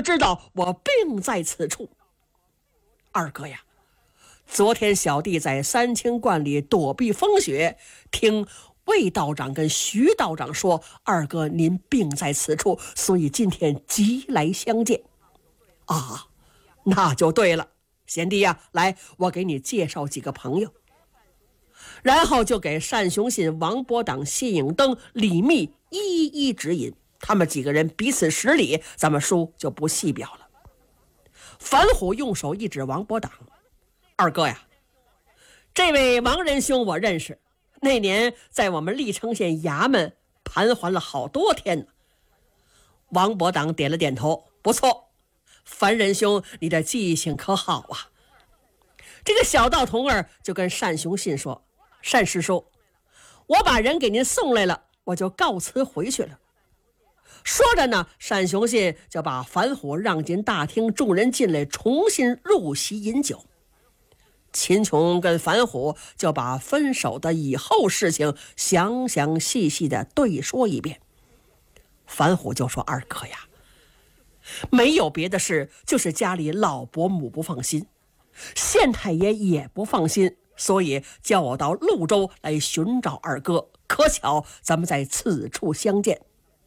知道我病在此处？二哥呀，昨天小弟在三清观里躲避风雪，听魏道长跟徐道长说二哥您病在此处，所以今天急来相见。啊，那就对了，贤弟呀，来，我给你介绍几个朋友。然后就给单雄信、王伯党、谢影登、李密一一指引，他们几个人彼此识礼，咱们书就不细表了。樊虎用手一指王伯党：“二哥呀，这位王仁兄我认识，那年在我们历城县衙门盘桓了好多天呢。”王伯党点了点头：“不错，樊仁兄你的记性可好啊。”这个小道童儿就跟单雄信说：“单师叔，我把人给您送来了，我就告辞回去了。”说着呢，单雄信就把樊虎让进大厅，众人进来重新入席饮酒。秦琼跟樊虎就把分手的以后事情详详细细的对说一遍。樊虎就说：“二哥呀，没有别的事，就是家里老伯母不放心，县太爷也不放心，所以叫我到潞州来寻找二哥，可巧咱们在此处相见。”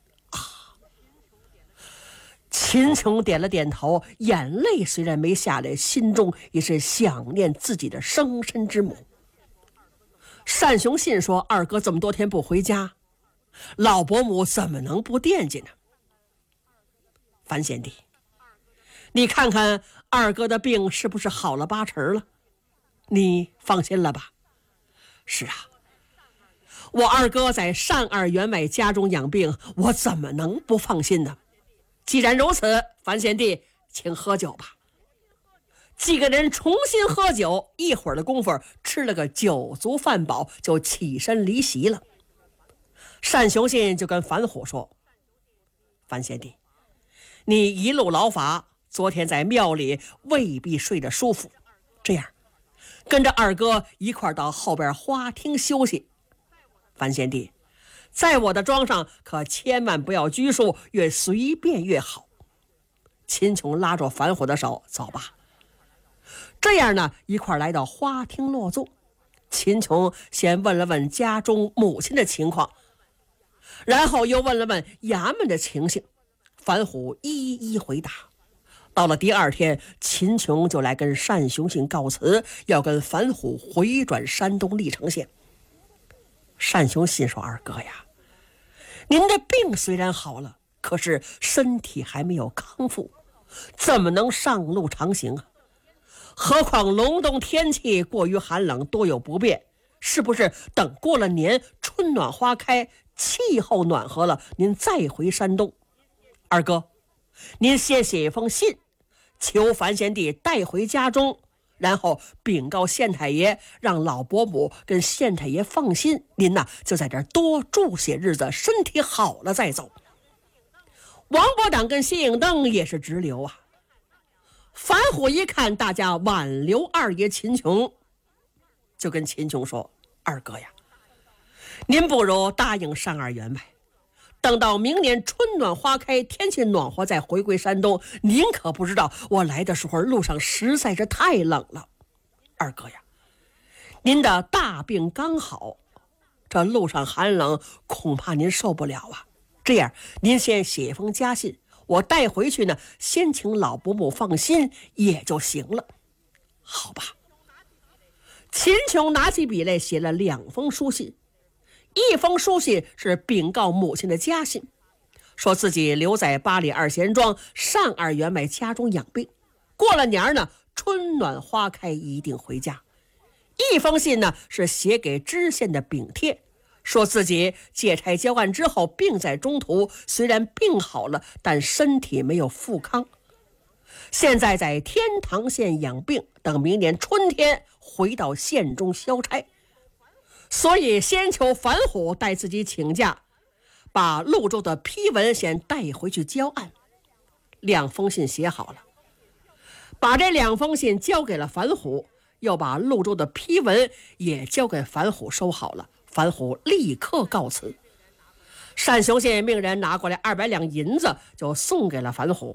秦琼点了点头，眼泪虽然没下来，心中也是想念自己的生身之母。单雄信说：“二哥这么多天不回家，老伯母怎么能不惦记呢？”樊贤弟，你看看二哥的病是不是好了八成了？你放心了吧？是啊，我二哥在单二员外家中养病，我怎么能不放心呢？既然如此，樊贤弟，请喝酒吧。几个人重新喝酒，一会儿的功夫吃了个酒足饭饱，就起身离席了。单雄信就跟樊虎说：“樊贤弟，你一路劳乏，昨天在庙里未必睡得舒服，这样跟着二哥一块到后边花厅休息。樊贤弟，在我的庄上可千万不要拘束，越随便越好。”秦琼拉着樊虎的手：“走吧。”这样呢，一块来到花厅落座。秦琼先问了问家中母亲的情况，然后又问了问衙门的情形，樊虎一一回答。到了第二天，秦琼就来跟单雄信告辞，要跟樊虎回转山东历城县。单雄信说：“二哥呀，您的病虽然好了，可是身体还没有康复，怎么能上路长行啊？何况隆冬天气过于寒冷，多有不便，是不是等过了年，春暖花开，气候暖和了，您再回山东？二哥，您先写一封信，求樊贤弟带回家中，然后禀告县太爷，让老伯母跟县太爷放心，您呐就在这儿多住些日子，身体好了再走。”王伯党跟谢影登也是直流啊。樊虎一看大家挽留二爷秦琼，就跟秦琼说：“二哥呀，您不如答应单二员外，等到明年春暖花开，天气暖和再回归山东。您可不知道，我来的时候路上实在是太冷了。二哥呀，您的大病刚好，这路上寒冷，恐怕您受不了啊。这样，您先写一封家信，我带回去呢，先请老伯母放心也就行了，好吧？”秦琼拿起笔来写了2封书信，一封书信是禀告母亲的家信，说自己留在八里二贤庄单二员外家中养病，过了年呢，春暖花开一定回家。一封信呢是写给知县的禀帖，说自己借差交案之后病在中途，虽然病好了，但身体没有复康，现在在天堂县养病，等明年春天回到县中消差，所以先求樊虎带自己请假，把潞州的批文先带回去交案。2封信写好了，把这2封信交给了樊虎，又把潞州的批文也交给樊虎收好了。樊虎立刻告辞。单雄信命人拿过来200两银子，就送给了樊虎。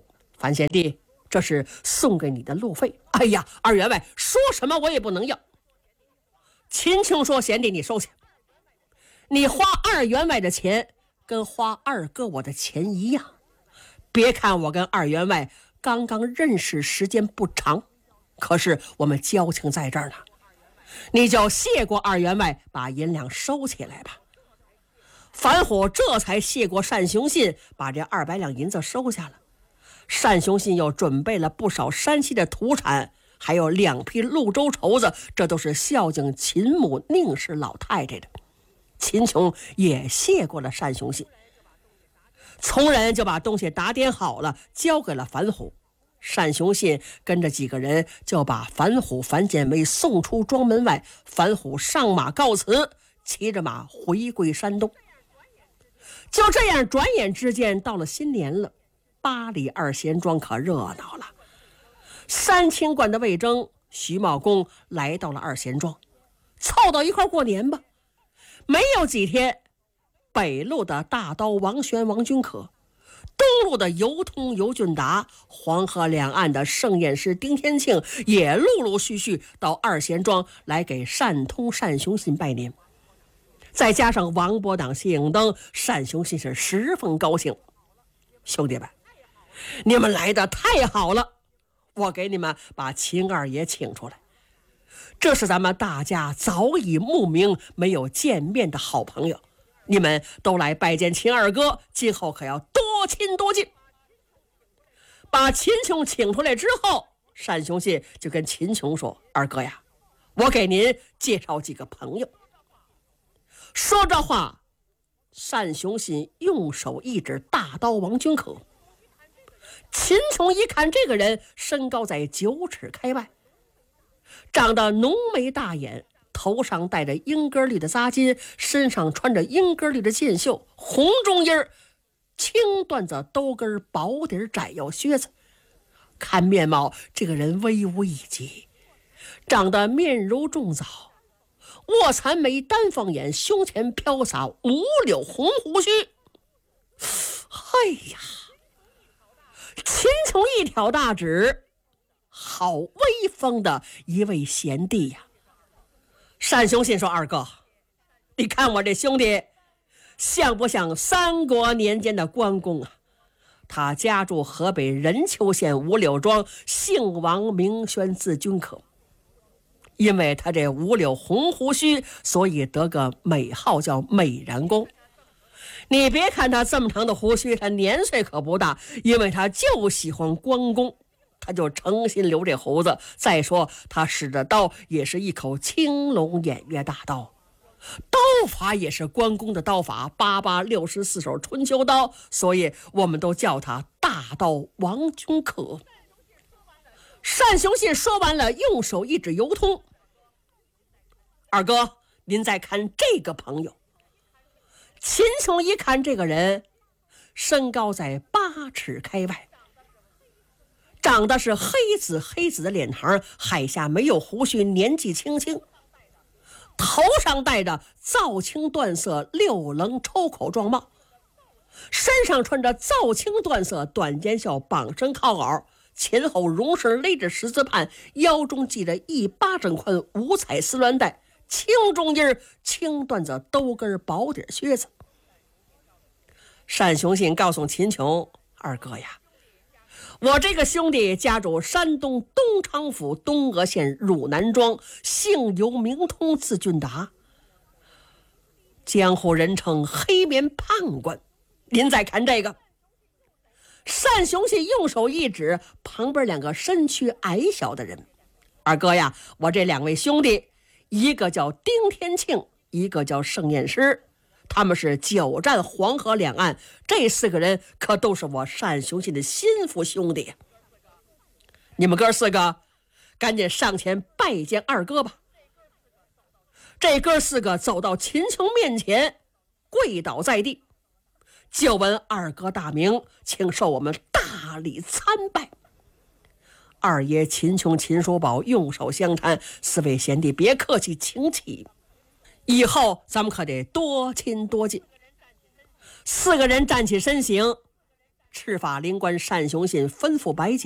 樊贤弟，这是送给你的路费。哎呀，二员外说什么我也不能要。秦琼说，贤弟你收下，你花二员外的钱跟花二哥我的钱一样。别看我跟二员外刚刚认识时间不长，可是我们交情在这儿呢，你就谢过二员外，把银两收起来吧。樊虎这才谢过单雄信，把这200两银子收下了。单雄信又准备了不少山西的土产，还有2匹潞州绸子，这都是孝敬秦母宁氏老太太的。秦琼也谢过了单雄信，从人就把东西打点好了，交给了樊虎。单雄信跟着几个人就把樊虎、樊建威送出庄门外，樊虎上马告辞，骑着马回归山东。就这样，转眼之间到了新年了，八里二贤庄可热闹了。三清观的魏征、徐茂公来到了二贤庄，凑到一块过年吧。没有几天，北路的大刀王玄、王君可，东路的尤通、尤俊达，黄河两岸的盛宴师丁天庆，也陆陆续续到二贤庄来给单通、单雄信拜年。再加上王伯党、谢应登，单雄信是十分高兴。兄弟们，你们来的太好了，我给你们把秦二爷请出来，这是咱们大家早已慕名没有见面的好朋友，你们都来拜见秦二哥，今后可要多亲多近。把秦琼请出来之后，单雄信就跟秦琼说，二哥呀，我给您介绍几个朋友。说这话，单雄信用手一指大刀王君可。秦琼一看这个人身高在9尺开外，长得浓眉大眼，头上戴着鹰鸽绿的扎巾，身上穿着鹰鸽绿的箭袖，红中衣，青缎子兜跟薄底窄腰靴子。看面貌，这个人威武一级，长得面如重枣，卧蚕眉，丹凤眼，胸前飘洒5绺红胡须。哎呀，秦琼一挑大指，好威风的一位贤弟呀！单雄信说，二哥，你看我这兄弟像不像3国年间的关公啊？他家住河北任丘县五柳庄，姓王名宣，字君可。因为他这5绺红胡须，所以得个美号叫美髯公。你别看他这么长的胡须，他年岁可不大，因为他就喜欢关公，他就诚心留这胡子。再说他使的刀也是一口青龙偃月大刀，刀法也是关公的刀法，8864手春秋刀，所以我们都叫他大刀王君可。单雄信说完了，用手一指尤通，二哥，您再看这个朋友。秦琼一看这个人，身高在8尺开外，长得是黑子的脸庞，海下没有胡须，年纪轻轻，头上戴着皂青缎色6棱抽口状帽，身上穿着皂青缎色短肩袖绑身靠袄，前后绒绳勒着十字畔，腰中系着1巴掌宽5彩丝鸾带，青中衣，青缎子兜跟薄底靴子。单雄信告诉秦琼，二哥呀，我这个兄弟家住山东东昌府东阿县汝南庄，姓尤名通，字俊达，江湖人称黑面判官。您再看这个。单雄信用手一指旁边2个身躯矮小的人，二哥呀，我这2位兄弟，一个叫丁天庆，一个叫盛宴师，他们是久战黄河两岸，这4个人可都是我单雄信的心腹兄弟。你们哥4个赶紧上前拜见二哥吧。这哥4个走到秦琼面前，跪倒在地，就闻二哥大名，请受我们大礼参拜。二爷秦琼、秦叔宝用手相搀，4位贤弟别客气，请起，以后咱们可得多亲多近。4个人站起身形， 赤发灵官单雄信吩咐摆酒。